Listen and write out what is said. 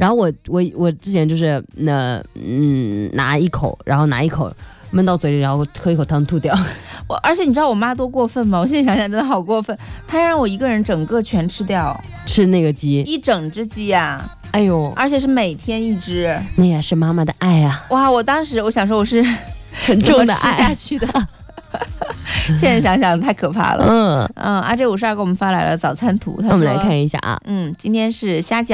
然后我之前就是拿一口，然后拿一口闷到嘴里，然后喝一口汤吐掉。 而且你知道我妈多过分吗？我现在想想真的好过分，她让我一个人整个全吃掉， 吃那个鸡， 一整只鸡啊！ 哎呦， 而且是每天一只， 那也是妈妈的爱啊！ 哇，我当时我想说我是沉重的爱吃下去的。现在想想太可怕了。阿这52给我们发来了早餐图，他说我们来看一下啊， 今天是虾饺。